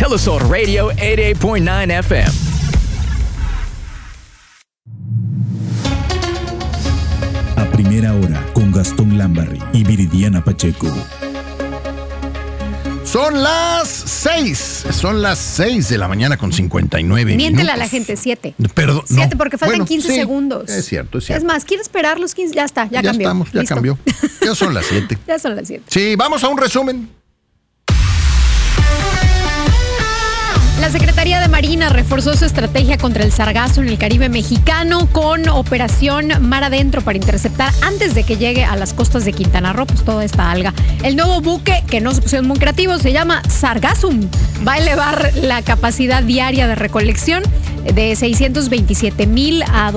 Telesur Radio 88.9 FM. A primera hora con Gastón Lambarri y Viridiana Pacheco. Son las 6 de la mañana con 59 Miéntele minutos. a la gente, 7. Perdón, 7 no. porque faltan 15 sí, segundos. Es cierto. Es más, ¿quiere esperar los 15? Ya está, ya cambió. Estamos, ya Listo. cambió. Ya son las 7. Ya son las 7. Sí, vamos a un resumen. La Secretaría de Marina reforzó su estrategia contra el sargazo en el Caribe mexicano con Operación Mar Adentro para interceptar antes de que llegue a las costas de Quintana Roo, pues toda esta alga. El nuevo buque, que no se pusieron muy creativos, se llama Sargassum. Va a elevar la capacidad diaria de recolección de 627,000 a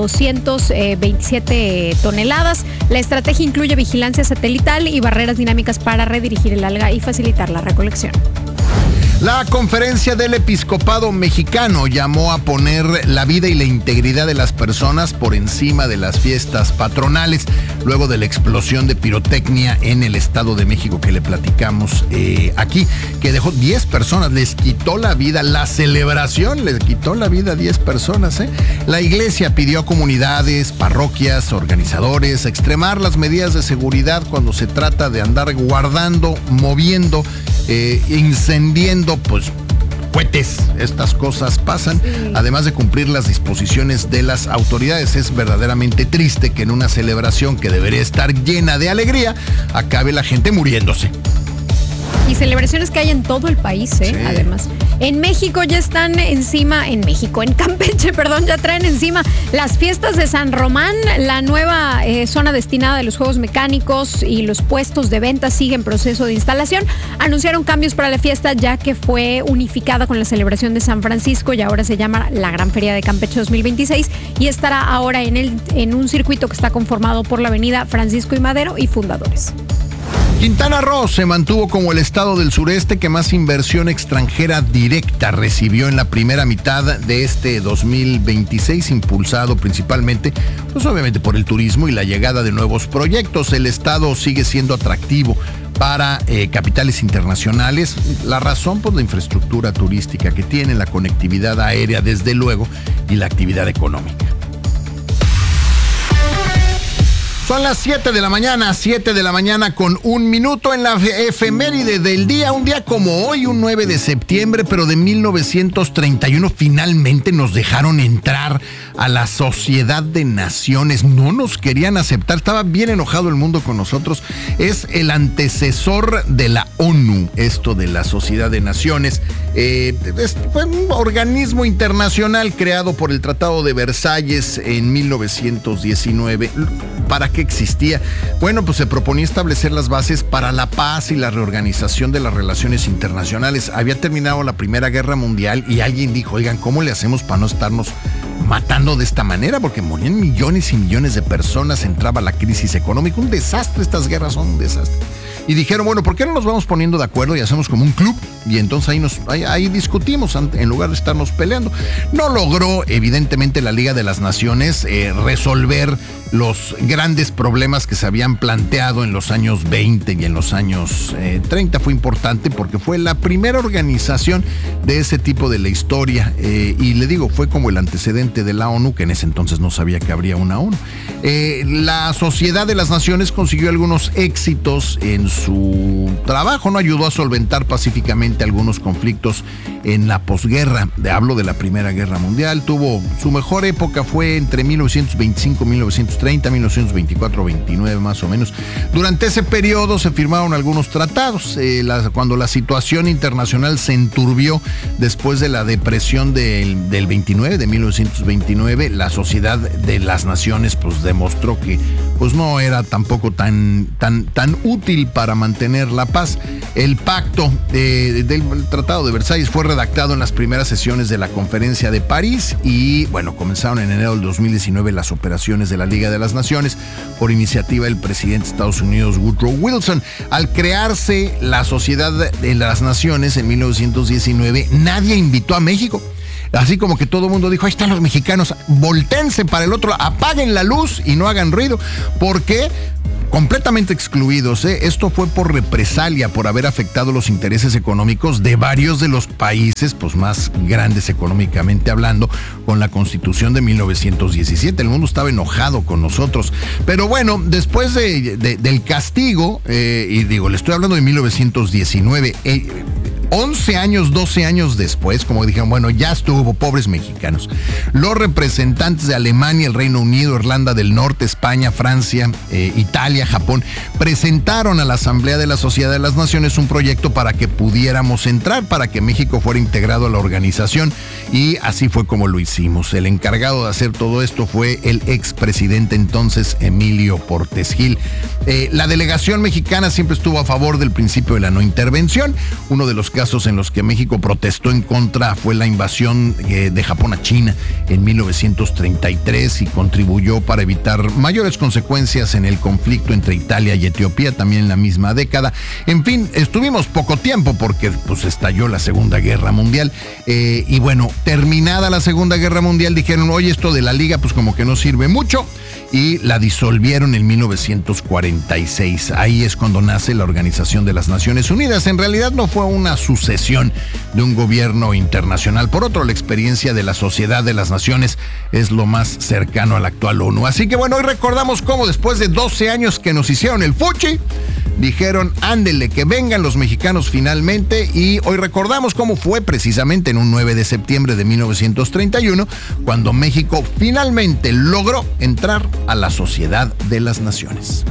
227 toneladas. La estrategia incluye vigilancia satelital y barreras dinámicas para redirigir el alga y facilitar la recolección. La Conferencia del Episcopado Mexicano llamó a poner la vida y la integridad de las personas por encima de las fiestas patronales, luego de la explosión de pirotecnia en el Estado de México que le platicamos aquí, que dejó 10 personas, les quitó la vida, la celebración les quitó la vida a 10 personas. La iglesia pidió a comunidades, parroquias, organizadores, extremar las medidas de seguridad cuando se trata de andar guardando, moviendo, incendiando, pues, cohetes. Estas cosas pasan, además de cumplir las disposiciones de las autoridades. Es verdaderamente triste que en una celebración que debería estar llena de alegría, acabe la gente muriéndose. Y celebraciones que hay en todo el país, Sí. Además. En México ya están encima, en Campeche, ya traen encima las fiestas de San Román. La nueva zona destinada de los juegos mecánicos y los puestos de venta sigue en proceso de instalación. Anunciaron cambios para la fiesta ya que fue unificada con la celebración de San Francisco y ahora se llama la Gran Feria de Campeche 2026 y estará ahora en un circuito que está conformado por la avenida Francisco y Madero y Fundadores. Quintana Roo se mantuvo como el estado del sureste que más inversión extranjera directa recibió en la primera mitad de este 2026, impulsado principalmente, pues obviamente por el turismo y la llegada de nuevos proyectos. El estado sigue siendo atractivo para capitales internacionales. La razón, pues la infraestructura turística que tiene, la conectividad aérea desde luego y la actividad económica. Son las 7 de la mañana con 1 minuto en la efeméride del día. Un día como hoy, un 9 de septiembre, pero de 1931, finalmente nos dejaron entrar a la Sociedad de Naciones. No nos querían aceptar, estaba bien enojado el mundo con nosotros. Es el antecesor de la ONU, esto de la Sociedad de Naciones. Fue un organismo internacional creado por el Tratado de Versalles en 1919. ¿Para qué existía? Bueno, pues se proponía establecer las bases para la paz y la reorganización de las relaciones internacionales. Había terminado la Primera Guerra Mundial y alguien dijo, oigan, ¿cómo le hacemos para no estarnos matando de esta manera? Porque morían millones y millones de personas, entraba la crisis económica, un desastre, estas guerras son un desastre. Y dijeron, bueno, ¿por qué no nos vamos poniendo de acuerdo y hacemos como un club? Y entonces ahí discutimos en lugar de estarnos peleando. No logró, evidentemente, la Liga de las Naciones resolver los grandes problemas que se habían planteado en los años 20 y en los años 30. Fue importante porque fue la primera organización de ese tipo de la historia. Y le digo, fue como el antecedente de la ONU, que en ese entonces no sabía que habría una ONU. La Sociedad de las Naciones consiguió algunos éxitos en su trabajo, ¿no? Ayudó a solventar pacíficamente algunos conflictos en la posguerra. Hablo de la Primera Guerra Mundial. Tuvo su mejor época, fue entre 1925 y 1930, 1924-29 más o menos. Durante ese periodo se firmaron algunos tratados. Cuando la situación internacional se enturbió después de la depresión del 29, de 1929, la Sociedad de las Naciones pues demostró que pues no era tampoco tan útil para mantener la paz. El pacto del Tratado de Versalles fue redactado en las primeras sesiones de la Conferencia de París y bueno, comenzaron en enero del 2019 las operaciones de la Liga de las Naciones por iniciativa del presidente de Estados Unidos, Woodrow Wilson. Al crearse la Sociedad de las Naciones en 1919, nadie invitó a México. Así como que todo el mundo dijo, ahí están los mexicanos, voltéense para el otro, apaguen la luz y no hagan ruido. ¿Por qué? completamente excluidos. Esto fue por represalia, por haber afectado los intereses económicos de varios de los países pues, más grandes económicamente hablando, con la Constitución de 1917. El mundo estaba enojado con nosotros. Pero bueno, después del castigo, y digo, le estoy hablando de 1919, 11 años, 12 años después, como dijeron, bueno, ya estuvo, pobres mexicanos. Los representantes de Alemania, el Reino Unido, Irlanda del Norte, España, Francia, Italia, Japón, presentaron a la Asamblea de la Sociedad de las Naciones un proyecto para que pudiéramos entrar, para que México fuera integrado a la organización, y así fue como lo hicimos. El encargado de hacer todo esto fue el expresidente entonces, Emilio Portes Gil. La delegación mexicana siempre estuvo a favor del principio de la no intervención. Uno de los casos en los que México protestó en contra fue la invasión de Japón a China en 1933 y contribuyó para evitar mayores consecuencias en el conflicto entre Italia y Etiopía también en la misma década. En fin, estuvimos poco tiempo porque pues estalló la Segunda Guerra Mundial, y bueno, terminada la Segunda Guerra Mundial dijeron, oye, esto de la liga pues como que no sirve mucho, y la disolvieron en 1946. Ahí es cuando nace la Organización de las Naciones Unidas. En realidad no fue una sucesión de un gobierno internacional. Por otro, la experiencia de la Sociedad de las Naciones es lo más cercano a la actual ONU. Así que bueno, hoy recordamos cómo después de 12 años que nos hicieron el fuchi, dijeron, ándele, que vengan los mexicanos finalmente, y hoy recordamos cómo fue precisamente en un 9 de septiembre de 1931, cuando México finalmente logró entrar a la Sociedad de las Naciones.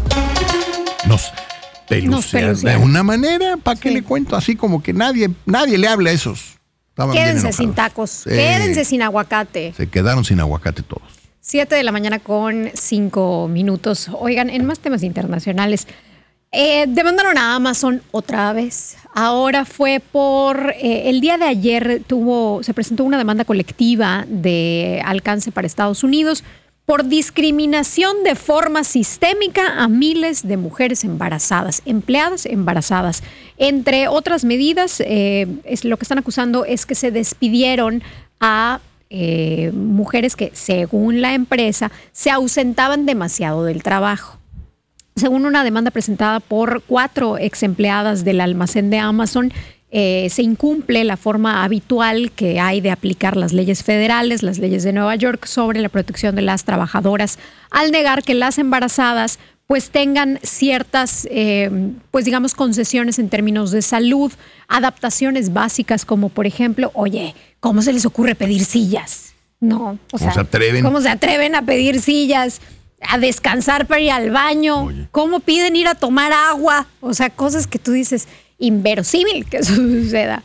Nos pelucean de una manera, ¿para qué le cuento? Así como que nadie le habla a esos. Quédense sin tacos, quédense sin aguacate. Se quedaron sin aguacate todos. 7 de la mañana con 5 minutos. Oigan, en más temas internacionales, demandaron a Amazon otra vez. Ahora fue por el día de ayer se presentó una demanda colectiva de alcance para Estados Unidos por discriminación de forma sistémica a miles de mujeres embarazadas, empleadas embarazadas. Entre otras medidas, lo que están acusando es que se despidieron a mujeres que, según la empresa, se ausentaban demasiado del trabajo. Según una demanda presentada por 4 ex empleadas del almacén de Amazon, se incumple la forma habitual que hay de aplicar las leyes federales, las leyes de Nueva York sobre la protección de las trabajadoras, al negar que las embarazadas pues tengan ciertas, pues digamos, concesiones en términos de salud, adaptaciones básicas como, por ejemplo, oye, ¿cómo se les ocurre pedir sillas? No, ¿Cómo se atreven? ¿Cómo se atreven a pedir sillas? A descansar para ir al baño. Oye. ¿Cómo piden ir a tomar agua? O sea, cosas que tú dices, inverosímil que eso suceda.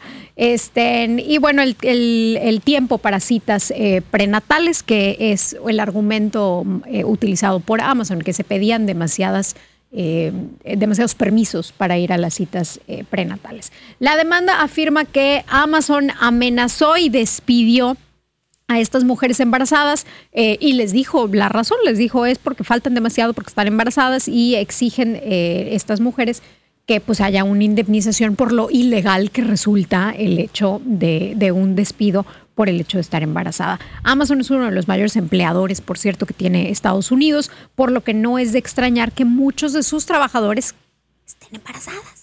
Y bueno, el tiempo para citas prenatales, que es el argumento utilizado por Amazon, que se pedían demasiados permisos para ir a las citas prenatales. La demanda afirma que Amazon amenazó y despidió a estas mujeres embarazadas y les dijo, la razón les dijo es porque faltan demasiado, porque están embarazadas, y exigen estas mujeres que pues haya una indemnización por lo ilegal que resulta el hecho de un despido por el hecho de estar embarazada. Amazon es uno de los mayores empleadores, por cierto, que tiene Estados Unidos, por lo que no es de extrañar que muchos de sus trabajadores estén embarazadas.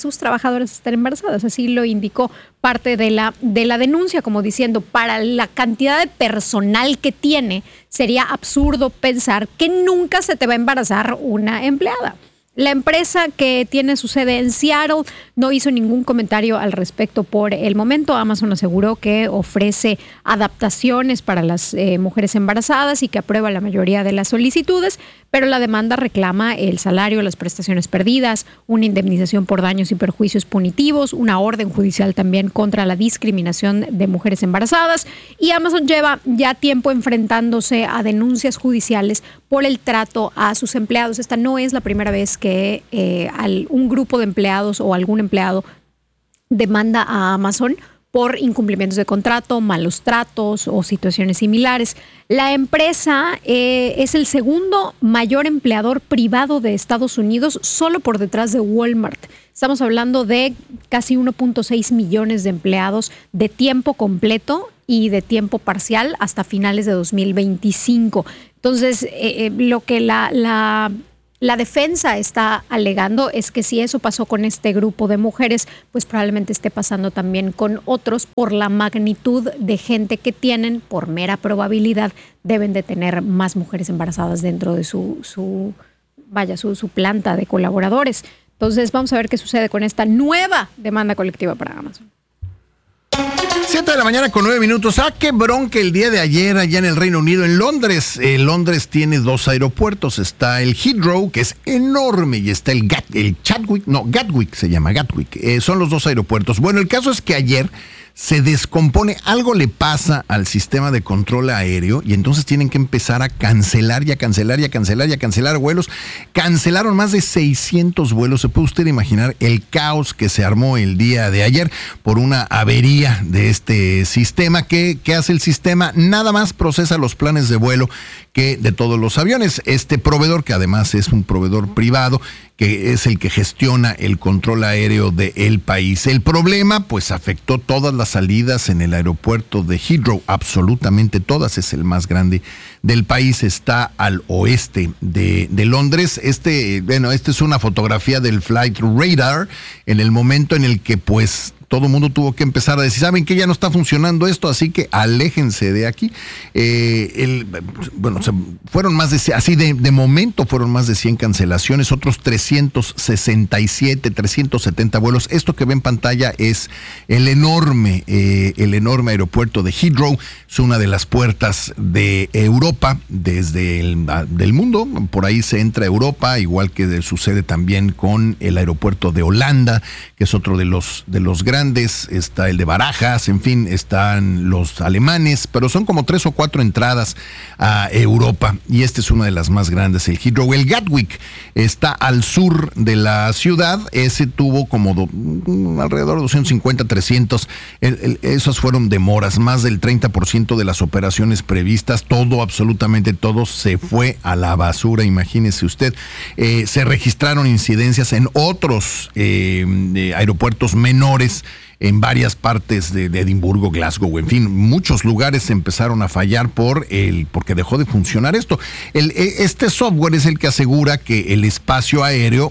Así lo indicó parte de la denuncia, como diciendo, para la cantidad de personal que tiene, sería absurdo pensar que nunca se te va a embarazar una empleada. La empresa, que tiene su sede en Seattle, no hizo ningún comentario al respecto por el momento. Amazon aseguró que ofrece adaptaciones para las mujeres embarazadas y que aprueba la mayoría de las solicitudes, pero la demanda reclama el salario, las prestaciones perdidas, una indemnización por daños y perjuicios punitivos, una orden judicial también contra la discriminación de mujeres embarazadas, y Amazon lleva ya tiempo enfrentándose a denuncias judiciales por el trato a sus empleados. Esta no es la primera vez que un grupo de empleados o algún empleado demanda a Amazon por incumplimientos de contrato, malos tratos o situaciones similares. La empresa es el segundo mayor empleador privado de Estados Unidos, solo por detrás de Walmart. Estamos hablando de casi 1.6 millones de empleados de tiempo completo y de tiempo parcial hasta finales de 2025. Entonces, lo que la la defensa está alegando es que si eso pasó con este grupo de mujeres, pues probablemente esté pasando también con otros por la magnitud de gente que tienen, por mera probabilidad, deben de tener más mujeres embarazadas dentro de su planta de colaboradores. Entonces vamos a ver qué sucede con esta nueva demanda colectiva para Amazon. 7 de la mañana con 9 minutos. Qué bronca el día de ayer allá en el Reino Unido, en Londres. Londres tiene 2 aeropuertos. Está el Heathrow, que es enorme, y está el Gatwick se llama, Gatwick. Son los 2 aeropuertos. Bueno, el caso es que ayer se descompone, algo le pasa al sistema de control aéreo y entonces tienen que empezar a cancelar vuelos. Cancelaron más de 600 vuelos. Se puede usted imaginar el caos que se armó el día de ayer por una avería de este sistema. ¿Qué hace el sistema? Nada más procesa los planes de vuelo que de todos los aviones. Este proveedor, que además es un proveedor privado, que es el que gestiona el control aéreo del país. El problema, pues, afectó todas las salidas en el aeropuerto de Heathrow, absolutamente todas. Es el más grande del país, está al oeste de Londres. Esta es una fotografía del Flight Radar en el momento en el que, pues, todo el mundo tuvo que empezar a decir, ¿saben qué? Ya no está funcionando esto, así que aléjense de aquí. Fueron más de momento fueron más de 100 cancelaciones, otros 370 vuelos. Esto que ve en pantalla es el enorme aeropuerto de Heathrow. Es una de las puertas de Europa desde del mundo. Por ahí se entra a Europa, igual que sucede también con el aeropuerto de Holanda, que es otro de los grandes. Está el de Barajas, en fin, están los alemanes, pero son como 3 o 4 entradas a Europa, y esta es una de las más grandes, el Heathrow. El Gatwick está al sur de la ciudad. Ese tuvo como alrededor de 250, 300. Esas fueron demoras, más del 30% de las operaciones previstas. Absolutamente todo se fue a la basura, imagínese usted. Se registraron incidencias en otros aeropuertos menores, en varias partes de Edimburgo, Glasgow, en fin, muchos lugares empezaron a fallar porque dejó de funcionar esto. Este software es el que asegura que el espacio aéreo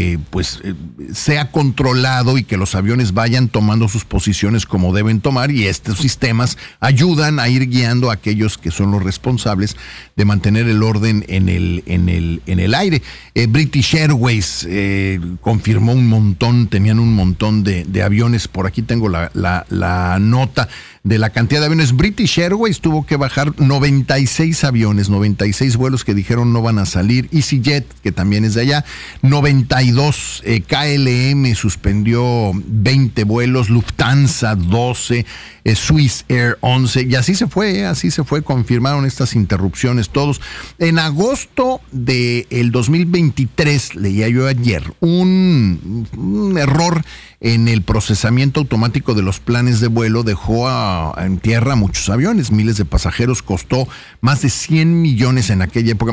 sea controlado y que los aviones vayan tomando sus posiciones como deben tomar, y estos sistemas ayudan a ir guiando a aquellos que son los responsables de mantener el orden en el aire. British Airways confirmó tenían un montón de aviones. Por aquí tengo la nota de la cantidad de aviones. British Airways tuvo que bajar 96 aviones, 96 vuelos que dijeron no van a salir. EasyJet, que también es de allá, 92. KLM suspendió 20 vuelos, Lufthansa 12, Swiss Air 11, y así se fue, confirmaron estas interrupciones todos. En agosto del 2023, leía yo ayer, un error en el procesamiento automático de los planes de vuelo dejó en tierra muchos aviones, miles de pasajeros, costó más de 100 millones en aquella época.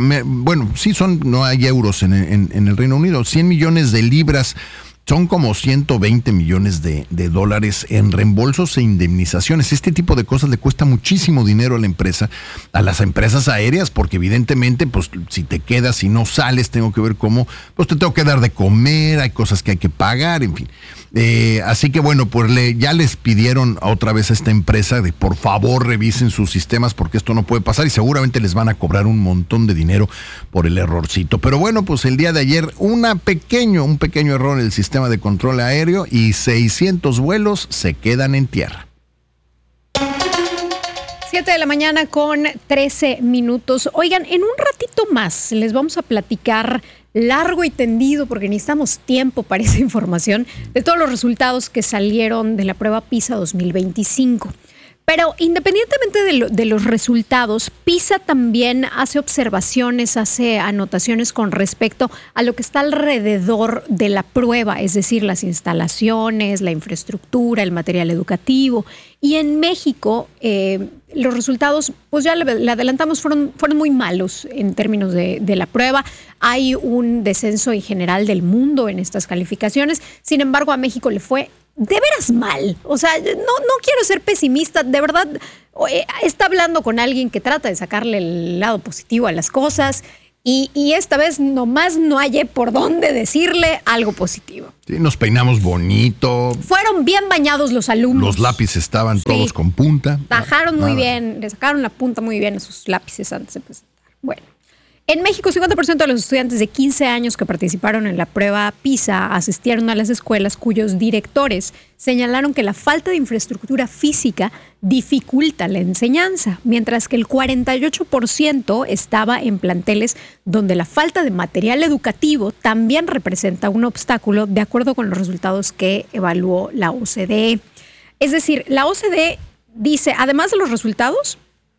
No hay euros en el Reino Unido, 100 millones de libras. Son como 120 millones de dólares en reembolsos e indemnizaciones. Este tipo de cosas le cuesta muchísimo dinero a las empresas aéreas, porque evidentemente, pues, si te quedas, si no sales, tengo que ver cómo, pues te tengo que dar de comer, hay cosas que hay que pagar, en fin. Así que bueno, pues ya les pidieron otra vez a esta empresa de por favor revisen sus sistemas, porque esto no puede pasar, y seguramente les van a cobrar un montón de dinero por el errorcito. Pero bueno, pues el día de ayer un pequeño error en el sistema de control aéreo y 600 vuelos se quedan en tierra. 7 de la mañana con 13 minutos. Oigan, en un ratito más les vamos a platicar largo y tendido, porque necesitamos tiempo para esa información, de todos los resultados que salieron de la prueba PISA 2025. Pero independientemente de los resultados, PISA también hace observaciones, hace anotaciones con respecto a lo que está alrededor de la prueba, es decir, las instalaciones, la infraestructura, el material educativo. Y en México, los resultados, pues ya le adelantamos, fueron muy malos en términos de la prueba. Hay un descenso en general del mundo en estas calificaciones. Sin embargo, a México le fue de veras mal. O sea, no quiero ser pesimista, de verdad. Está hablando con alguien que trata de sacarle el lado positivo a las cosas. Y esta vez nomás no hallé por dónde decirle algo positivo. Sí, nos peinamos bonito. Fueron bien bañados los alumnos. Los lápices estaban todos con punta. Tajaron muy bien, le sacaron la punta muy bien a sus lápices antes de presentar. Bueno. En México, 50% de los estudiantes de 15 años que participaron en la prueba PISA asistieron a las escuelas cuyos directores señalaron que la falta de infraestructura física dificulta la enseñanza, mientras que el 48% estaba en planteles donde la falta de material educativo también representa un obstáculo, de acuerdo con los resultados que evaluó la OCDE. Es decir, la OCDE dice, además de los resultados,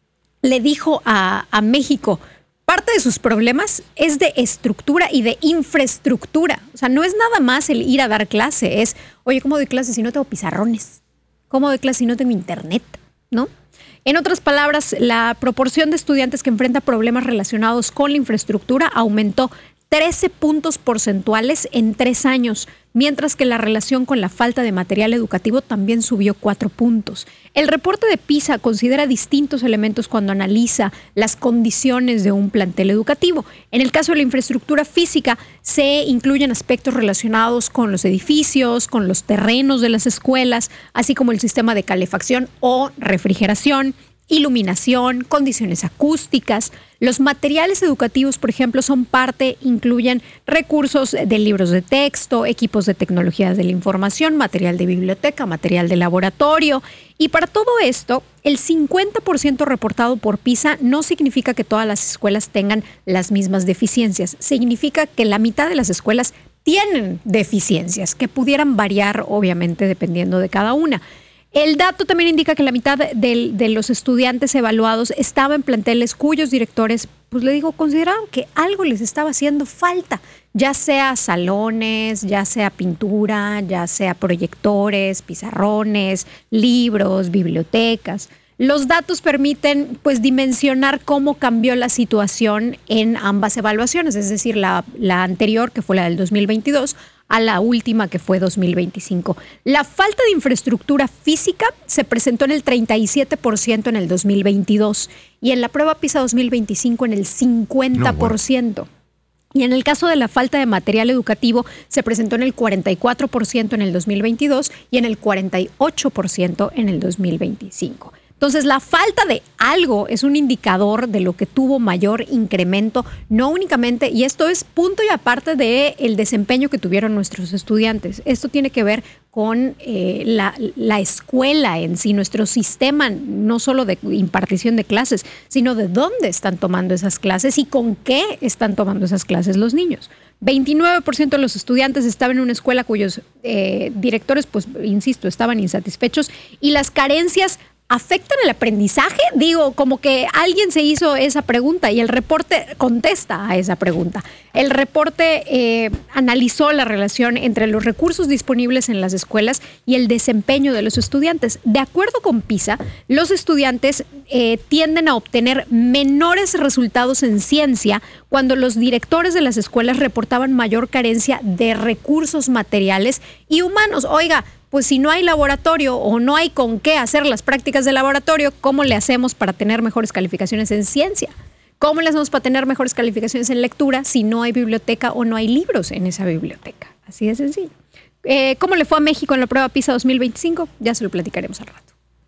le dijo a México, parte de sus problemas es de estructura y de infraestructura. O sea, no es nada más el ir a dar clase, es, oye, ¿cómo doy clase si no tengo pizarrones? ¿Cómo doy clase si no tengo internet? ¿No? En otras palabras, la proporción de estudiantes que enfrenta problemas relacionados con la infraestructura aumentó 13 puntos porcentuales en 3 años, mientras que la relación con la falta de material educativo también subió 4 puntos. El reporte de PISA considera distintos elementos cuando analiza las condiciones de un plantel educativo. En el caso de la infraestructura física, se incluyen aspectos relacionados con los edificios, con los terrenos de las escuelas, así como el sistema de calefacción o refrigeración, iluminación, condiciones acústicas. Los materiales educativos, por ejemplo, incluyen recursos de libros de texto, equipos de tecnologías de la información, material de biblioteca, material de laboratorio. Y para todo esto, el 50% reportado por PISA no significa que todas las escuelas tengan las mismas deficiencias. Significa que la mitad de las escuelas tienen deficiencias, que pudieran variar, obviamente, dependiendo de cada una. El dato también indica que la mitad de los estudiantes evaluados estaba en planteles cuyos directores, consideraron que algo les estaba haciendo falta, ya sea salones, ya sea pintura, ya sea proyectores, pizarrones, libros, bibliotecas. Los datos permiten dimensionar cómo cambió la situación en ambas evaluaciones, es decir, la anterior, que fue la del 2022, a la última, que fue 2025. La falta de infraestructura física se presentó en el 37% en el 2022 y en la prueba PISA 2025 en el 50%. Y en el caso de la falta de material educativo, se presentó en el 44% en el 2022 y en el 48% en el 2025. Entonces, la falta de algo es un indicador de lo que tuvo mayor incremento, no únicamente, y esto es punto y aparte del desempeño que tuvieron nuestros estudiantes. Esto tiene que ver con la escuela en sí, nuestro sistema, no solo de impartición de clases, sino de dónde están tomando esas clases y con qué están tomando esas clases los niños. 29% de los estudiantes estaban en una escuela cuyos directores, estaban insatisfechos, y las carencias ¿afectan el aprendizaje? Como que alguien se hizo esa pregunta y el reporte contesta a esa pregunta. El reporte analizó la relación entre los recursos disponibles en las escuelas y el desempeño de los estudiantes. De acuerdo con PISA, los estudiantes tienden a obtener menores resultados en ciencia cuando los directores de las escuelas reportaban mayor carencia de recursos materiales y humanos. Oiga, pues si no hay laboratorio o no hay con qué hacer las prácticas de laboratorio, ¿cómo le hacemos para tener mejores calificaciones en ciencia? ¿Cómo le hacemos para tener mejores calificaciones en lectura si no hay biblioteca o no hay libros en esa biblioteca? Así de sencillo. ¿Cómo le fue a México en la prueba PISA 2025? Ya se lo platicaremos al rato.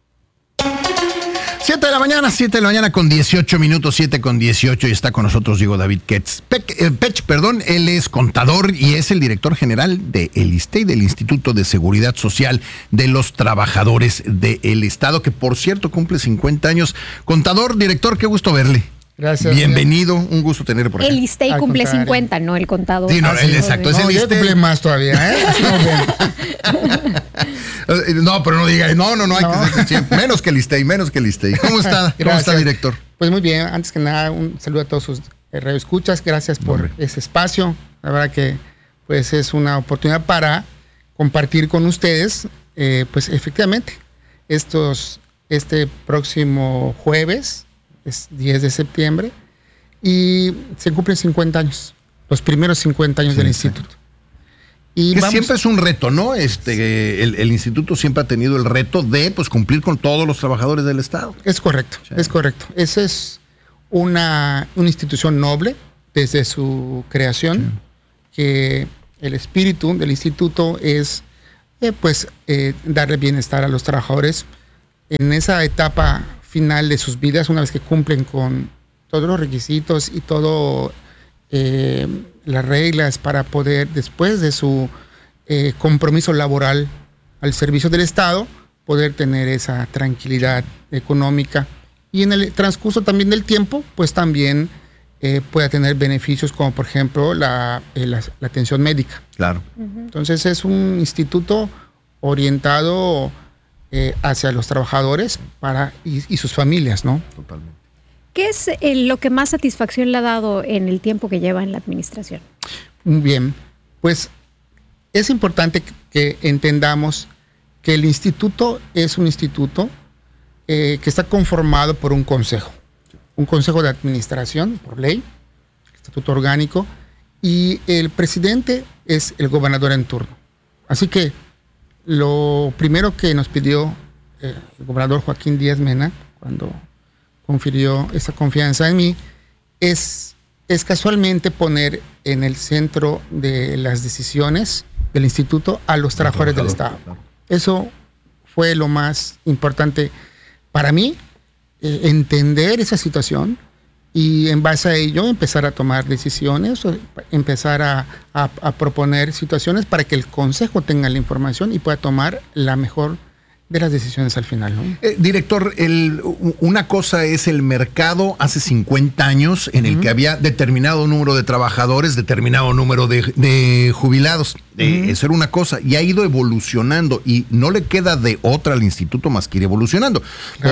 7 de la mañana con 18 minutos, 7 con 18, y está con nosotros Diego David Pech, él es contador y es el director general del ISSSTE, del Instituto de Seguridad Social de los Trabajadores del Estado, que por cierto cumple 50 años. Contador, director, qué gusto verle. Gracias. Bienvenido, un gusto tenerlo por acá. El ISSSTE cumple 50, no el contador. Sí, no, exacto. No, yo cumple más todavía, ¿eh? No, pero no diga, hay que ser menos que el ISSSTE. ¿Cómo está? Gracias. ¿Cómo está, director? Pues muy bien, antes que nada, un saludo a todos sus radioescuchas, gracias por ese espacio. La verdad que pues es una oportunidad para compartir con ustedes, pues efectivamente, este próximo jueves, es 10 de septiembre, y se cumplen 50 años, los primeros 50 años del instituto. Y que siempre es un reto, ¿no? El instituto siempre ha tenido el reto de cumplir con todos los trabajadores del Estado. Es correcto, sí. Es correcto. Esa es una institución noble, desde su creación, que el espíritu del instituto es darle bienestar a los trabajadores en esa etapa final de sus vidas, una vez que cumplen con todos los requisitos y todo las reglas para poder, después de su compromiso laboral al servicio del Estado, poder tener esa tranquilidad económica, y en el transcurso también del tiempo pues también pueda tener beneficios como por ejemplo la atención médica. Claro. Entonces es un instituto orientado hacia los trabajadores y sus familias, ¿no? Totalmente. ¿Qué es lo que más satisfacción le ha dado en el tiempo que lleva en la administración? Bien, pues es importante que entendamos que el instituto es un instituto que está conformado por un consejo de administración por ley, estatuto orgánico, y el presidente es el gobernador en turno. Así que lo primero que nos pidió el gobernador Joaquín Díaz Mena cuando confirió esa confianza en mí es casualmente poner en el centro de las decisiones del instituto a los trabajadores del Estado. Claro. Eso fue lo más importante para mí, entender esa situación y en base a ello empezar a tomar decisiones, empezar a proponer situaciones para que el consejo tenga la información y pueda tomar la mejor de las decisiones al final, ¿no? Director, una cosa es el mercado hace 50 años en el que había determinado número de trabajadores, determinado número de jubilados. Eso era una cosa y ha ido evolucionando y no le queda de otra al instituto más que ir evolucionando.